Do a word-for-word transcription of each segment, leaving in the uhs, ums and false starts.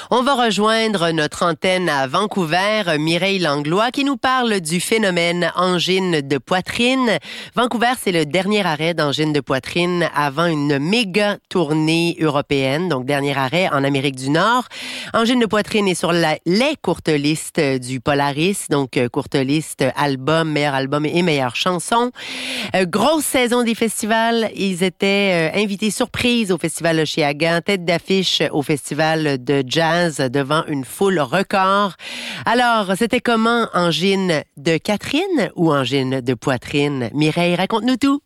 On va rejoindre notre antenne à Vancouver, Mireille Langlois, qui nous parle du phénomène angine de poitrine. Vancouver, c'est le dernier arrêt d'angine de poitrine avant une méga tournée européenne, donc dernier arrêt en Amérique du Nord. Angine de poitrine est sur la, les courtes listes du Polaris, donc courte liste album, meilleur album et meilleure chanson. Euh, grosse saison des festivals. Ils étaient euh, invités surprise au Festival Oshéaga, tête d'affiche au Festival de jazz devant une foule record. Alors, c'était comment angine de Catherine ou angine de poitrine? Mireille, raconte-nous tout.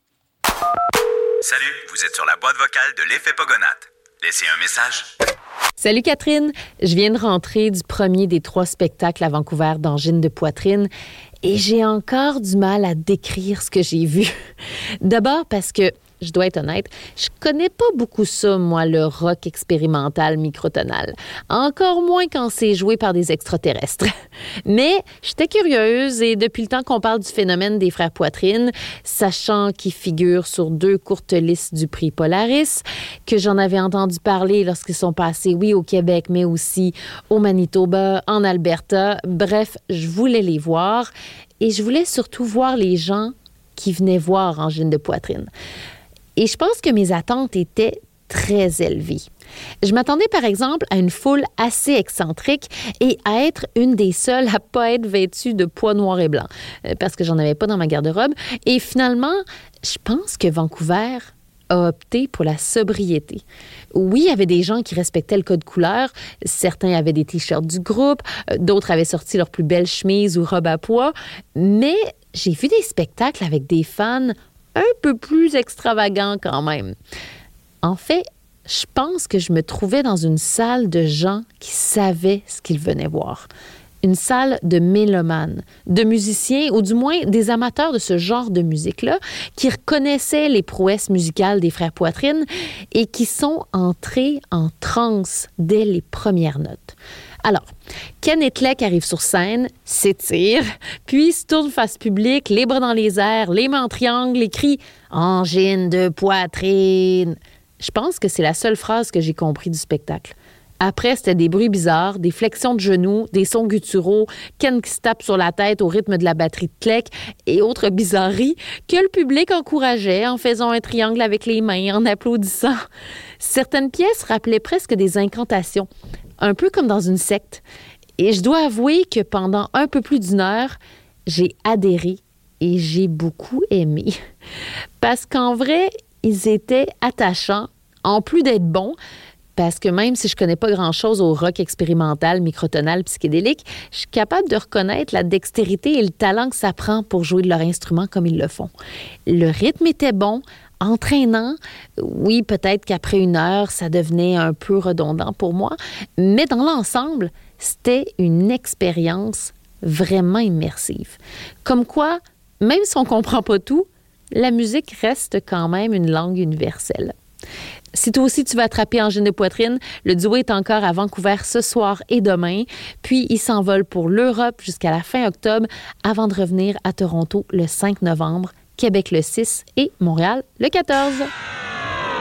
Salut, vous êtes sur la boîte vocale de l'effet Pogonatte. Laissez un message. Salut Catherine, je viens de rentrer du premier des trois spectacles à Vancouver d'angine de poitrine et j'ai encore du mal à décrire ce que j'ai vu. D'abord parce que, je dois être honnête, je connais pas beaucoup ça, moi, le rock expérimental microtonal. Encore moins quand c'est joué par des extraterrestres. Mais j'étais curieuse et depuis le temps qu'on parle du phénomène des frères Poitrine, sachant qu'ils figurent sur deux courtes listes du prix Polaris, que j'en avais entendu parler lorsqu'ils sont passés, oui, au Québec, mais aussi au Manitoba, en Alberta. Bref, je voulais les voir et je voulais surtout voir les gens qui venaient voir angine de poitrine. Et je pense que mes attentes étaient très élevées. Je m'attendais, par exemple, à une foule assez excentrique et à être une des seules à pas être vêtue de pois noir et blanc, parce que j'en avais pas dans ma garde-robe. Et finalement, je pense que Vancouver a opté pour la sobriété. Oui, il y avait des gens qui respectaient le code couleur. Certains avaient des t-shirts du groupe, d'autres avaient sorti leurs plus belles chemises ou robes à pois. Mais j'ai vu des spectacles avec des fans un peu plus extravagant quand même. En fait, je pense que je me trouvais dans une salle de gens qui savaient ce qu'ils venaient voir. Une salle de mélomanes, de musiciens, ou du moins des amateurs de ce genre de musique-là, qui reconnaissaient les prouesses musicales des frères Poitrine et qui sont entrés en transe dès les premières notes. Alors, Ken Etlek arrive sur scène, s'étire, puis se tourne face publique, les bras dans les airs, les mains en triangle, et crie « Angine de poitrine ». Je pense que c'est la seule phrase que j'ai compris du spectacle. Après, c'était des bruits bizarres, des flexions de genoux, des sons gutturaux, Ken qui se tape sur la tête au rythme de la batterie de Tlek et autres bizarreries que le public encourageait en faisant un triangle avec les mains, en applaudissant. Certaines pièces rappelaient presque des incantations, un peu comme dans une secte. Et je dois avouer que pendant un peu plus d'une heure, j'ai adhéré et j'ai beaucoup aimé. Parce qu'en vrai, ils étaient attachants, en plus d'être bons, parce que même si je connais pas grand-chose au rock expérimental, microtonal, psychédélique, je suis capable de reconnaître la dextérité et le talent que ça prend pour jouer de leur instrument comme ils le font. Le rythme était bon, entraînant. Oui, peut-être qu'après une heure, ça devenait un peu redondant pour moi, mais dans l'ensemble, c'était une expérience vraiment immersive. Comme quoi, même si on comprend pas tout, la musique reste quand même une langue universelle. Si toi aussi tu vas attraper angine de poitrine, le duo est encore à Vancouver ce soir et demain, puis il s'envole pour l'Europe jusqu'à la fin octobre avant de revenir à Toronto le cinq novembre, Québec le six et Montréal le quatorze.